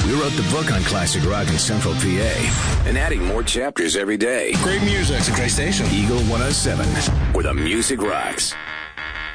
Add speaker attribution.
Speaker 1: We wrote the book on classic rock in Central PA and adding more chapters every day.
Speaker 2: Great music. It's a great station.
Speaker 1: Eagle 107, where the music rocks.